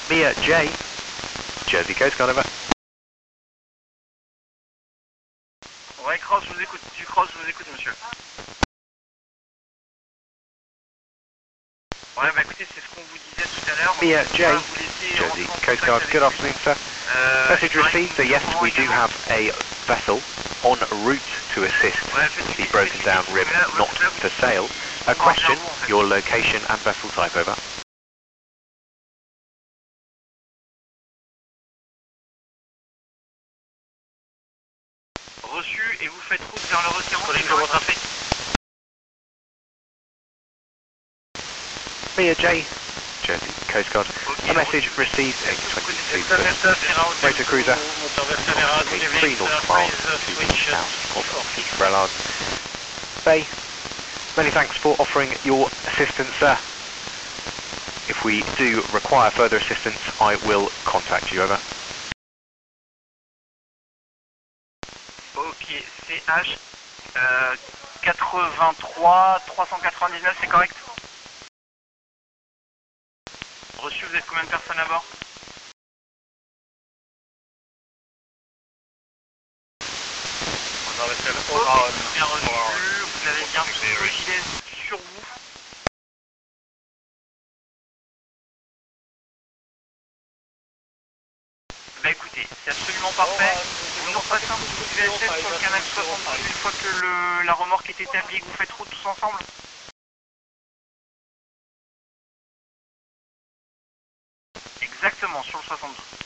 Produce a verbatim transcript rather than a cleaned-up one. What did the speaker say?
Mia J, Jersey Coast Guard, over. Ouais, Cross, je vous écoute. Tu Cross, je vous écoute, monsieur. Ouais, bah écoutez, c'est ce qu'on vous disait tout à l'heure. Mia J, Jersey Coast Guard, good afternoon, sir. Euh, Message received, so yes, we do have a vessel en route to assist the broken down rib not for sale. A question, your location and vessel type, over. Reçu, et vous faites route vers le Océan, c'est le trafic. Mia J, Jersey Coast Guard. A message received, eight twenty-two, motor cruiser, three nautical miles to the south of Brellard Bay. Many thanks for offering your assistance, sir. If we do require further assistance, I will contact you, over. Ok, C H euh, quatre-vingt-trois trois cent quatre-vingt-dix-neuf, c'est correct? Reçu, vous êtes combien de personnes à bord? Ok, bien reçu, vous avez bien tous vos gilets sur vous. Bah écoutez, c'est absolument parfait. Vous nous repassez un petit coup de V H F sur le canal soixante-six une fois que le, la remorque est établie et que vous faites route tous ensemble. Exactement, sur le soixante-douze.